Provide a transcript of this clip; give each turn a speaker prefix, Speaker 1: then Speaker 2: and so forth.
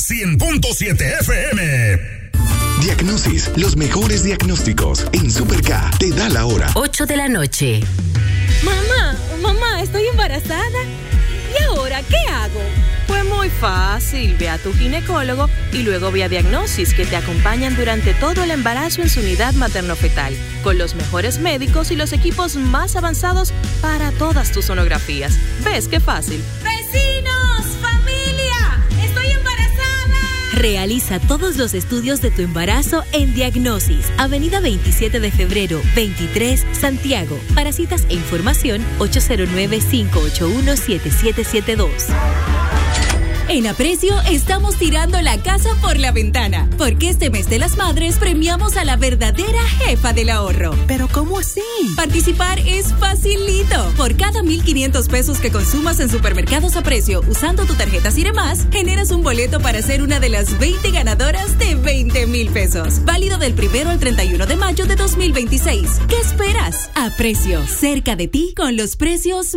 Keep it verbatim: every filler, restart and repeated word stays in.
Speaker 1: cien punto siete F M.
Speaker 2: Diagnosis, los mejores diagnósticos en Super K. Te da la hora.
Speaker 3: ocho de la noche.
Speaker 4: Mamá, mamá, estoy embarazada. ¿Y ahora qué hago?
Speaker 5: Pues muy fácil, ve a tu ginecólogo y luego ve a Diagnosis, que te acompañan durante todo el embarazo en su unidad materno-fetal, con los mejores médicos y los equipos más avanzados para todas tus sonografías. ¿Ves qué fácil?
Speaker 4: ¡Vecinos! ¡Familia! ¡Estoy embarazada!
Speaker 6: Realiza todos los estudios de tu embarazo en Diagnosis, Avenida veintisiete de febrero, veintitrés, Santiago. Para citas e información, ocho cero nueve, cinco ocho uno, siete siete siete dos.
Speaker 7: En Aprecio estamos tirando la casa por la ventana, porque este mes de las madres premiamos a la verdadera jefa del ahorro.
Speaker 8: ¿Pero cómo así?
Speaker 7: Participar es facilito. Por cada mil quinientos pesos que consumas en Supermercados Aprecio usando tu tarjeta Ciremás, generas un boleto para ser una de las veinte ganadoras de veinte mil pesos. Válido del primero al treinta y uno de mayo de dos mil veintiséis. ¿Qué esperas? Aprecio, cerca de ti con los precios